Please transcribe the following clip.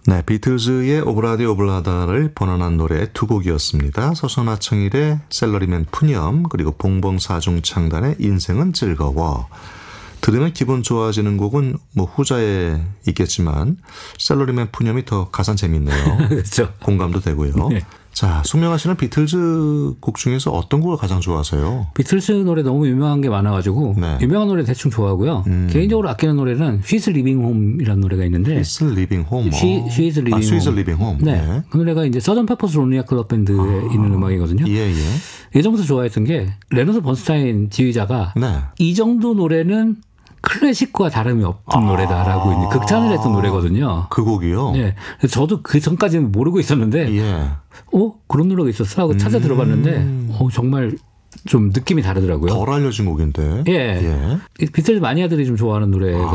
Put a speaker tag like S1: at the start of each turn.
S1: 네, 비틀즈의 오브라디 오블라다를 번안한 노래 두 곡이었습니다. 서선아청일의 셀러리맨 푸념, 그리고 봉봉사중창단의 인생은 즐거워. 들으면 기분 좋아지는 곡은 뭐 후자에 있겠지만 셀러리맨 푸념이 더 가산 재밌네요.
S2: 그렇죠.
S1: 공감도 되고요.
S2: 네.
S1: 자, 송명아 씨는 비틀즈 곡 중에서 어떤 곡을 가장 좋아하세요?
S2: 비틀즈 노래 너무 유명한 게 많아가지고
S1: 네.
S2: 유명한 노래 대충 좋아하고요. 개인적으로 아끼는 노래는 She's Living Home이라는 노래가 있는데
S1: She's Living Home.
S2: She's Living Home.
S1: She's Living Home.
S2: 네. 그 노래가 이제 서던 페퍼스 론리 하트 클럽 밴드에 있는 음악이거든요.
S1: 예, 예.
S2: 예전부터 좋아했던 게 레너드 번스타인 지휘자가
S1: 네.
S2: 이 정도 노래는 클래식과 다름이 없던 노래다라고 이제 극찬을 했던 노래거든요.
S1: 그 곡이요?
S2: 네. 그래서 저도 그 전까지는 모르고 있었는데,
S1: 예.
S2: 그런 노래가 있었어 하고 찾아 들어봤는데, 정말 좀 느낌이 다르더라고요.
S1: 덜 알려진 곡인데.
S2: 예. 비틀즈 마니아들이 좀 좋아하는 노래가